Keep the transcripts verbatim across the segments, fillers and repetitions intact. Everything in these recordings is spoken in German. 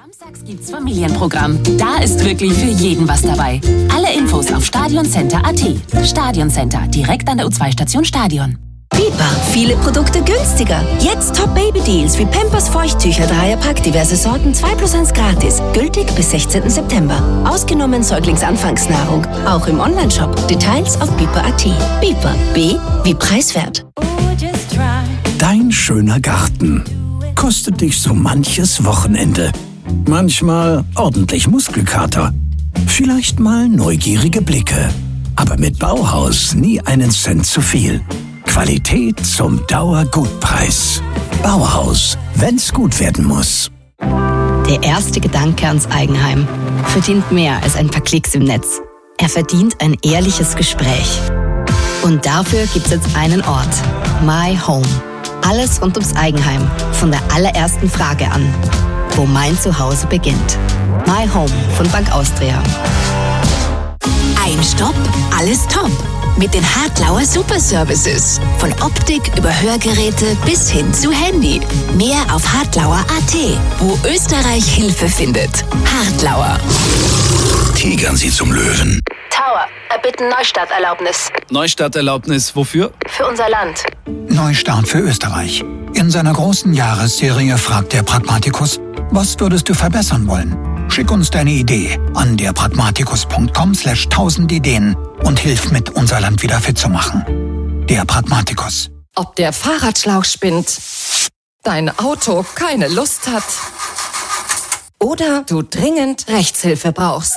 Samstags gibt's Familienprogramm. Da ist wirklich für jeden was dabei. Alle Infos auf stadioncenter punkt a t. Stadioncenter, direkt an der U zwei Station Stadion. Biber, viele Produkte günstiger. Jetzt Top-Baby-Deals wie Pampers Feuchttücher, Dreierpack, diverse Sorten, zwei plus eins gratis. Gültig bis sechzehnten September. Ausgenommen Säuglingsanfangsnahrung. Auch im Onlineshop. Details auf biber punkt a t. Biber, B wie preiswert. Dein schöner Garten kostet dich so manches Wochenende. Manchmal ordentlich Muskelkater. Vielleicht mal neugierige Blicke. Aber mit Bauhaus nie einen Cent zu viel. Qualität zum Dauergutpreis. Bauhaus, wenn's gut werden muss. Der erste Gedanke ans Eigenheim verdient mehr als ein paar Klicks im Netz. Er verdient ein ehrliches Gespräch. Und dafür gibt's jetzt einen Ort. My Home. Alles rund ums Eigenheim. Von der allerersten Frage an. Wo mein Zuhause beginnt. My Home von Bank Austria. Ein Stopp, alles top. Mit den Hartlauer Super Services. Von Optik über Hörgeräte bis hin zu Handy. Mehr auf hartlauer punkt a t, wo Österreich Hilfe findet. Hartlauer. Tigern Sie zum Löwen. Tower, erbitten Neustarterlaubnis. Neustarterlaubnis wofür? Für unser Land. Neustart für Österreich. In seiner großen Jahresserie fragt der Pragmatikus, was würdest du verbessern wollen? Schick uns deine Idee an der pragmatikus punkt com slash tausend Ideen und hilf mit, unser Land wieder fit zu machen. Der Pragmatikus. Ob der Fahrradschlauch spinnt, dein Auto keine Lust hat oder du dringend Rechtshilfe brauchst.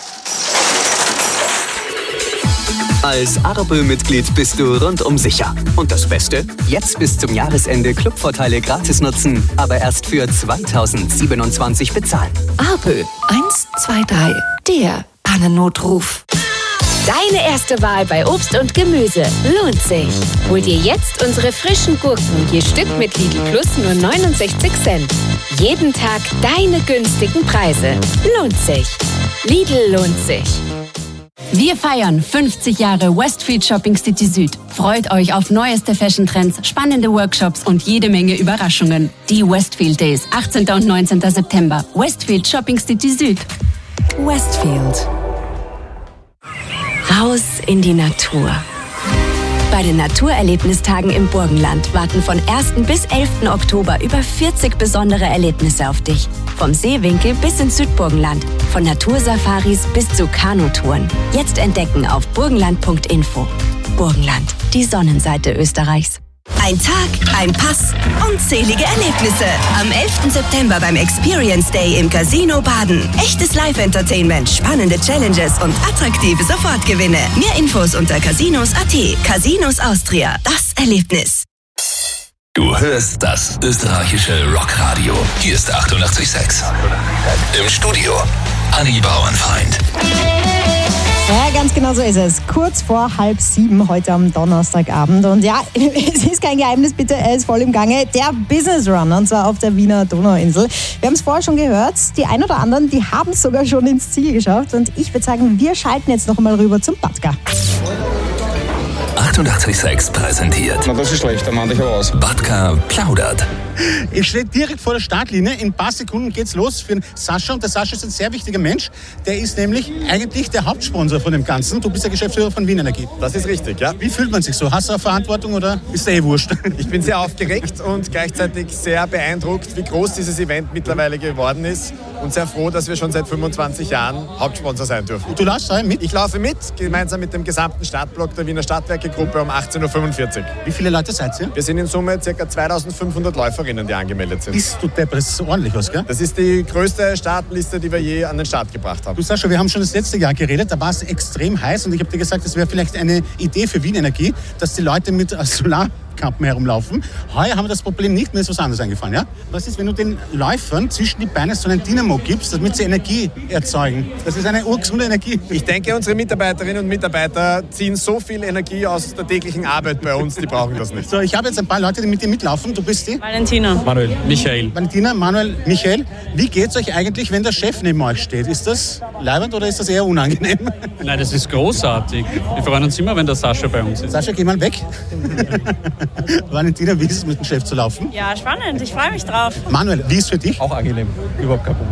Als Arabö-Mitglied bist du rundum sicher. Und das Beste? Jetzt bis zum Jahresende Clubvorteile gratis nutzen, aber erst für zweitausendsiebenundzwanzig bezahlen. Arabö eins zwei drei, der Pannennotruf. Deine erste Wahl bei Obst und Gemüse lohnt sich. Hol dir jetzt unsere frischen Gurken, je Stück mit Lidl Plus nur neunundsechzig Cent. Jeden Tag deine günstigen Preise. Lohnt sich. Lidl lohnt sich. Wir feiern fünfzig Jahre Westfield Shopping City Süd. Freut euch auf neueste Fashion-Trends, spannende Workshops und jede Menge Überraschungen. Die Westfield Days, achtzehnten und neunzehnten September. Westfield Shopping City Süd. Westfield. Raus in die Natur. Bei den Naturerlebnistagen im Burgenland warten von ersten bis elften Oktober über vierzig besondere Erlebnisse auf dich. Vom Seewinkel bis ins Südburgenland, von Natursafaris bis zu Kanutouren. Jetzt entdecken auf burgenland punkt info. Burgenland, die Sonnenseite Österreichs. Ein Tag, ein Pass, unzählige Erlebnisse. Am elften September beim Experience Day im Casino Baden. Echtes Live-Entertainment, spannende Challenges und attraktive Sofortgewinne. Mehr Infos unter casinos punkt a t. Casinos Austria, das Erlebnis. Du hörst das österreichische Rockradio. Hier ist achtundachtzig Komma sechs. Im Studio Anni Bauernfeind. Ja, ganz genau so ist es. Kurz vor halb sieben heute am Donnerstagabend. Und ja, es ist kein Geheimnis, bitte, er ist voll im Gange. Der Business Run, und zwar auf der Wiener Donauinsel. Wir haben es vorher schon gehört, die ein oder anderen, die haben es sogar schon ins Ziel geschafft. Und ich würde sagen, wir schalten jetzt noch mal rüber zum Batka. achtundachtzig Komma sechs präsentiert. Na, das ist schlecht, dann mach ich aber aus. Batka plaudert. Ich stehe direkt vor der Startlinie. In ein paar Sekunden geht's los für den Sascha. Und der Sascha ist ein sehr wichtiger Mensch. Der ist nämlich eigentlich der Hauptsponsor von dem Ganzen. Du bist der Geschäftsführer von Wien Energie. Das ist richtig, ja. Wie fühlt man sich so? Hast du eine Verantwortung oder ist der eh wurscht? Ich bin sehr aufgeregt und gleichzeitig sehr beeindruckt, wie groß dieses Event mittlerweile geworden ist. Und sehr froh, dass wir schon seit fünfundzwanzig Jahren Hauptsponsor sein dürfen. Und du läufst da mit? Ich laufe mit, gemeinsam mit dem gesamten Startblock der Wiener Stadtwerke-Gruppe um achtzehn Uhr fünfundvierzig. Wie viele Leute seid ihr? Wir sind in Summe ca. zweitausendfünfhundert Läuferinnen, die angemeldet sind. Bist du deppert, das ist ordentlich was, gell? Das ist die größte Startliste, die wir je an den Start gebracht haben. Du Sascha, wir haben schon das letzte Jahr geredet, da war es extrem heiß und ich habe dir gesagt, das wäre vielleicht eine Idee für Wien Energie, dass die Leute mit Solarkampen herumlaufen. Heuer haben wir das Problem nicht, mir ist was anderes eingefallen, ja? Was ist, wenn du den Läufern zwischen die Beine so einen Dynamo gibst, damit sie Energie erzeugen? Das ist eine urgesunde Energie. Ich denke, unsere Mitarbeiterinnen und Mitarbeiter ziehen so viel Energie aus der täglichen Arbeit bei uns, die brauchen das nicht. So, ich habe jetzt ein paar Leute, die mit dir mitlaufen. Du bist die? Valentina. Manuel. Michael. Valentina, Manuel, Michael. Wie geht's euch eigentlich, wenn der Chef neben euch steht? Ist das leibend oder ist das eher unangenehm? Nein, das ist großartig. Wir freuen uns immer, wenn der Sascha bei uns ist. Sascha, geh mal weg. Valentina, wie ist es mit dem Chef zu laufen? Ja, spannend. Ich freue mich drauf. Manuel, wie ist es für dich? Auch angenehm. Überhaupt kein Problem.